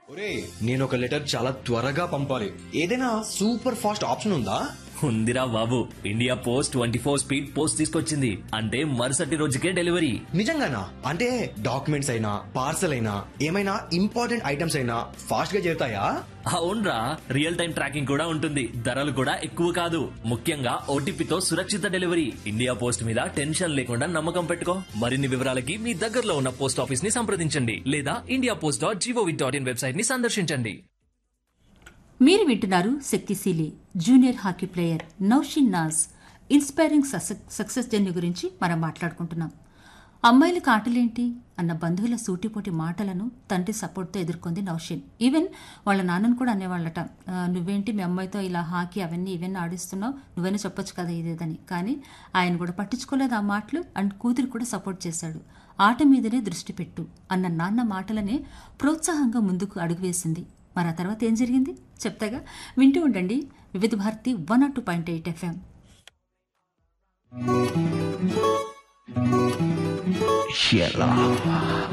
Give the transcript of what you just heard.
ఒరే, నేను ఒక లెటర్ చాలా త్వరగా పంపాలి. ఏదైనా సూపర్ ఫాస్ట్ ఆప్షన్ ఉందా? ఉందిరా బాబు, ఇండియా పోస్ట్ 24 స్పీడ్ పోస్ట్ తీసుకొచ్చింది. అంటే మరుసటి రోజుకే డెలివరీ. నిజంగానా? అంటే డాక్యుమెంట్స్ అయినా పార్సల్ అయినా ఏమైనా ఇంపార్టెంట్ ఐటమ్స్ అయినా ఫాస్ట్ గా చేరుతాయా? అవునరా, రియల్ టైం ట్రాకింగ్ కూడా ఉంటుంది. ధరలు కూడా ఎక్కువ కాదు. ముఖ్యంగా ఓటీపీతో సురక్షిత డెలివరీ. ఇండియా పోస్ట్ మీద టెన్షన్ లేకుండా నమ్మకం పెట్టుకో. మరిన్ని వివరాలకి మీ దగ్గరలో ఉన్న పోస్ట్ ఆఫీస్ ని సంప్రదించండి లేదా indiapost.gov.in వెబ్సైట్ ని సందర్శించండి. మీరు వింటున్నారు శక్తిశీలి. Junior hockey player Naushin Naaz inspiring success journey గురించి మనం మాట్లాడుకుంటున్నాం. అమ్మాయిలకు ఆటలేంటి అన్న బంధువుల సూటిపోటి మాటలను తండ్రి సపోర్ట్తో ఎదుర్కొంది నౌషిన్. ఈవెన్ వాళ్ళ నాన్నను కూడా అనేవాళ్ళట, నువ్వేంటి మీ అమ్మాయితో ఇలా హాకీ అవన్నీ ఇవన్నీ ఆడిస్తున్నావు, నువ్వైనా చెప్పొచ్చు కదా ఇదేదని. కానీ ఆయన కూడా పట్టించుకోలేదు ఆ మాటలు. అండ్ కూతురు కూడా సపోర్ట్ చేశాడు. ఆట మీదనే దృష్టి పెట్టు అన్న నాన్న మాటలనే ప్రోత్సాహంగా ముందుకు అడుగు వేసింది. మరి ఆ తర్వాత ఏం జరిగింది చెప్తాగా, వింటూ ఉండండి వివిధ భారతి 102.8 FM.